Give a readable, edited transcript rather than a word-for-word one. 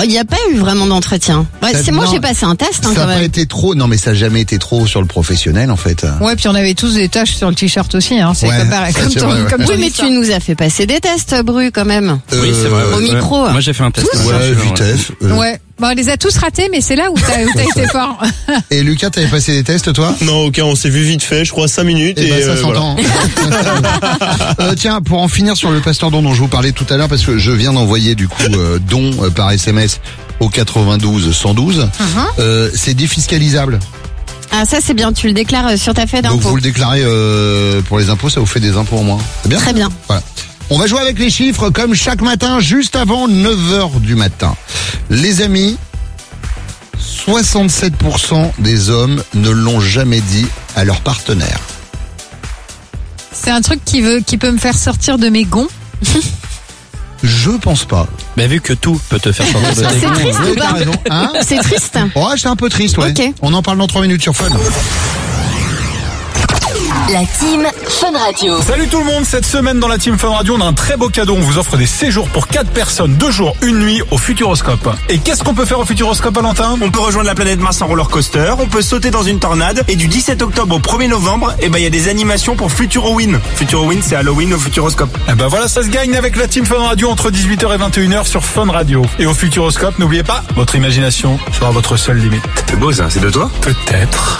Il n'y a pas eu vraiment d'entretien. Ouais, j'ai passé un test. Ça quand n'a pas même. été trop. Non, mais ça n'a jamais été trop sur le professionnel, en fait. Ouais, puis on avait tous des taches sur le t-shirt aussi. C'est Ouais, pareil, ça, comme c'est ton, vrai, ouais. comme ton Oui, mais histoire. tu nous as fait passer des tests, Bru, quand même. Oui, c'est vrai. Au micro. Moi, j'ai fait un test. Ouais, vitesse. Ouais. Bon, on les a tous ratés, mais c'est là où t'as été fort. Et Lucas, t'avais passé des tests, toi? Non, aucun, on s'est vu vite fait, je crois 5 minutes. Eh ben, ça voilà. s'entend. Tiens, pour en finir sur le Pasteur Don dont je vous parlais tout à l'heure, parce que je viens d'envoyer du coup don par SMS au 92 112, c'est défiscalisable. Ah, ça, c'est bien. Tu le déclares sur ta feuille Donc d'impôt. vous le déclarez pour les impôts, ça vous fait des impôts en moins. C'est bien? Très bien. Voilà. On va jouer avec les chiffres comme chaque matin, juste avant 9h du matin. Les amis, 67% des hommes ne l'ont jamais dit à leur partenaire. C'est un truc qui peut me faire sortir de mes gonds. Je pense pas. Mais vu que tout peut te faire sortir de tes C'est gonds. triste ou T'as pas raison. Hein? C'est triste. Ouais, c'est un peu triste, ouais. Ok. On en parle dans 3 minutes sur Fun. La team Fun Radio. Salut tout le monde, cette semaine dans la Team Fun Radio, on a un très beau cadeau. On vous offre des séjours pour 4 personnes, 2 jours, 1 nuit au Futuroscope. Et qu'est-ce qu'on peut faire au Futuroscope, Valentin? On peut rejoindre la planète Mars en roller coaster, on peut sauter dans une tornade, et du 17 octobre au 1er novembre, il y a des animations pour Futurowin. Futurowin, c'est Halloween au Futuroscope. Eh ben voilà, ça se gagne avec la Team Fun Radio entre 18h et 21h sur Fun Radio. Et au Futuroscope, n'oubliez pas, votre imagination sera votre seule limite. C'est beau ça, c'est de toi? Peut-être.